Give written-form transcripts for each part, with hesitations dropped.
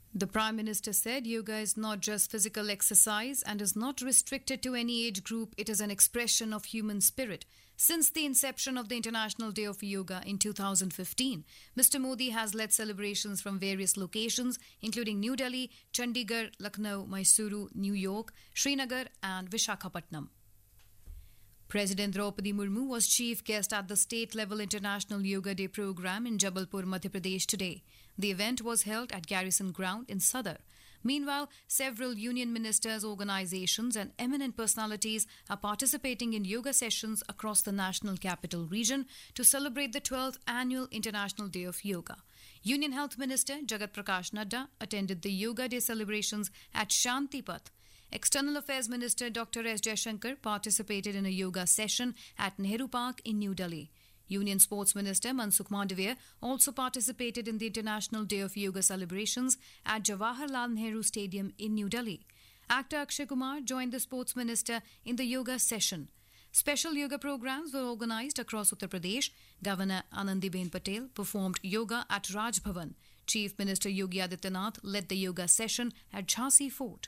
The Prime Minister said yoga is not just physical exercise and is not restricted to any age group. It is an expression of human spirit. Since the inception of the International Day of Yoga in 2015, Mr. Modi has led celebrations from various locations, including New Delhi, Chandigarh, Lucknow, Mysuru, New York, Srinagar, and Vishakhapatnam. President Draupadi Murmu was chief guest at the state-level International Yoga Day program in Jabalpur, Madhya Pradesh today. The event was held at Garrison Ground in Sadar. Meanwhile, several union ministers, organizations and eminent personalities are participating in yoga sessions across the national capital region to celebrate the 12th Annual International Day of Yoga. Union Health Minister Jagat Prakash Nadda attended the Yoga Day celebrations at Shantipath. External Affairs Minister Dr. S. Jaishankar participated in a yoga session at Nehru Park in New Delhi. Union Sports Minister Mansukh Mandavia also participated in the International Day of Yoga celebrations at Jawaharlal Nehru Stadium in New Delhi. Actor Akshay Kumar joined the Sports Minister in the yoga session. Special yoga programs were organized across Uttar Pradesh. Governor Anandiben Patel performed yoga at Raj Bhavan. Chief Minister Yogi Adityanath led the yoga session at Jhansi Fort.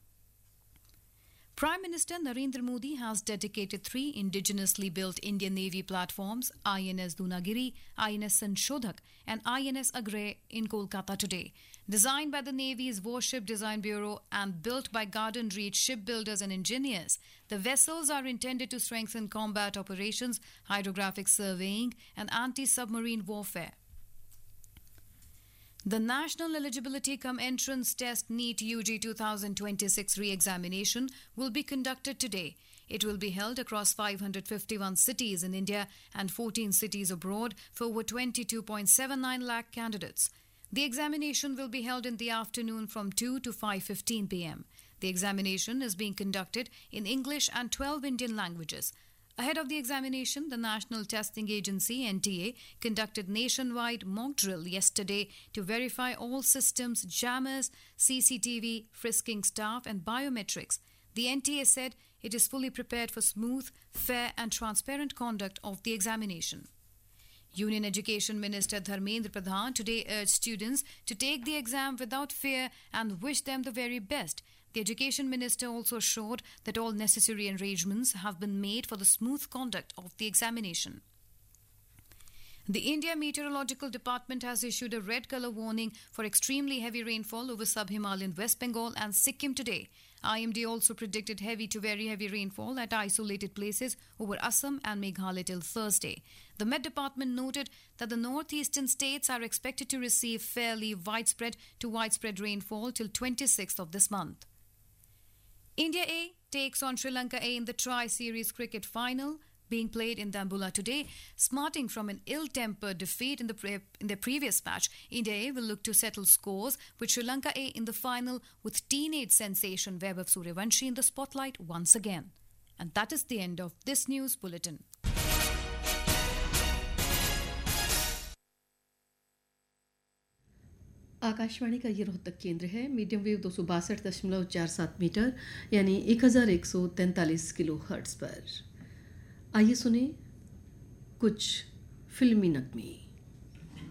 Prime Minister Narendra Modi has dedicated 3 indigenously built Indian Navy platforms, INS Dunagiri, INS Sanshodhak and INS Agray in Kolkata today. Designed by the Navy's Warship Design Bureau and built by Garden Reach shipbuilders and engineers, the vessels are intended to strengthen combat operations, hydrographic surveying and anti-submarine warfare. The National Eligibility Cum Entrance Test NEET UG 2026 re-examination will be conducted today. It will be held across 551 cities in India and 14 cities abroad for over 22.79 lakh candidates. The examination will be held in the afternoon from 2 to 5:15 p.m. The examination is being conducted in English and 12 Indian languages. Ahead of the examination, the National Testing Agency (NTA) conducted nationwide mock drill yesterday to verify all systems, jammers, CCTV, frisking staff and biometrics. The NTA said it is fully prepared for smooth, fair and transparent conduct of the examination. Union Education Minister Dharmendra Pradhan today urged students to take the exam without fear and wish them the very best. The Education Minister also assured that all necessary arrangements have been made for the smooth conduct of the examination. The India Meteorological Department has issued a red colour warning for extremely heavy rainfall over sub-Himalayan West Bengal and Sikkim today. IMD also predicted heavy to very heavy rainfall at isolated places over Assam and Meghalaya till Thursday. The Met Department noted that the northeastern states are expected to receive fairly widespread to widespread rainfall till 26th of this month. India A takes on Sri Lanka A in the Tri-Series cricket final being played in Dambulla today. Smarting from an ill-tempered defeat in their previous match, India A will look to settle scores with Sri Lanka A in the final with teenage sensation Vaibhav Suryavanshi in the spotlight once again. And that is the end of this news bulletin. Akashvani का ये रोहतक केंद्र है। Medium wave 262.47 metre यानी 1143 kilo hertz पर। आइए सुने कुछ फिल्मी नगमे।